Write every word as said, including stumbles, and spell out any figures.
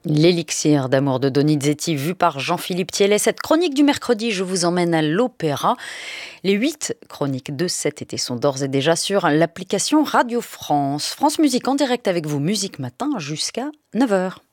L'élixir d'amour de Donizetti vu par Jean-Philippe Thiellet. Cette chronique du mercredi, je vous emmène à l'opéra. Les huit chroniques de cet été sont d'ores et déjà sur l'application Radio France. France Musique en direct avec vous, Musique Matin jusqu'à neuf heures.